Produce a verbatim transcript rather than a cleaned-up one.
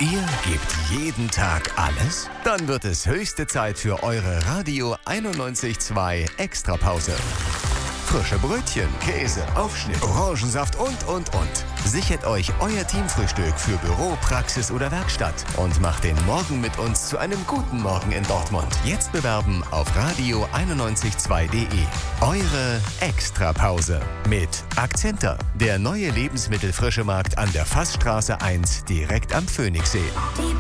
Ihr gebt jeden Tag alles? Dann wird es höchste Zeit für eure Radio einundneunzig Komma zwei Extrapause. Frische Brötchen, Käse, Aufschnitt, Orangensaft und, und, und. Sichert euch euer Teamfrühstück für Büro, Praxis oder Werkstatt und macht den Morgen mit uns zu einem guten Morgen in Dortmund. Jetzt bewerben auf radio einundneunzig Komma zwei punkt de. Eure Extrapause mit Akzenta, der neue Lebensmittelfrischemarkt an der Fassstraße eins direkt am Phoenixsee. Die